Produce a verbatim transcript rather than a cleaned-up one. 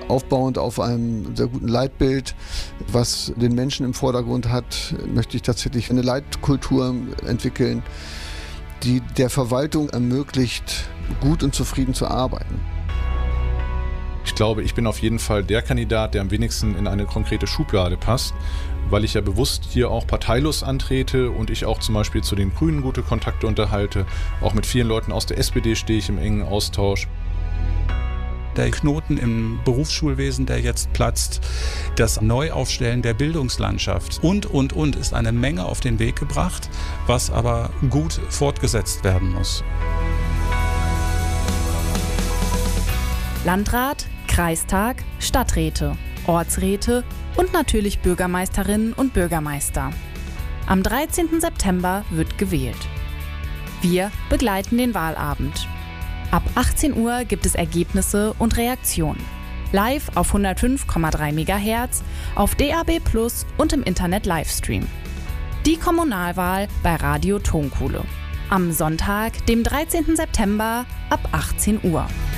Aufbauend auf einem sehr guten Leitbild, was den Menschen im Vordergrund hat, möchte ich tatsächlich eine Leitkultur entwickeln, die der Verwaltung ermöglicht, gut und zufrieden zu arbeiten. Ich glaube, ich bin auf jeden Fall der Kandidat, der am wenigsten in eine konkrete Schublade passt, weil ich ja bewusst hier auch parteilos antrete und ich auch zum Beispiel zu den Grünen gute Kontakte unterhalte. Auch mit vielen Leuten aus der S P D stehe ich im engen Austausch. Der Knoten im Berufsschulwesen, der jetzt platzt, das Neuaufstellen der Bildungslandschaft und, und, und ist eine Menge auf den Weg gebracht, was aber gut fortgesetzt werden muss. Landrat, Kreistag, Stadträte, Ortsräte und natürlich Bürgermeisterinnen und Bürgermeister. Am dreizehnten September wird gewählt. Wir begleiten den Wahlabend. Ab achtzehn Uhr gibt es Ergebnisse und Reaktionen. Live auf hundertfünf Komma drei Megahertz, auf D A B plus und im Internet Livestream. Die Kommunalwahl bei Radio Tonkuhle. Am Sonntag, dem dreizehnten September ab achtzehn Uhr.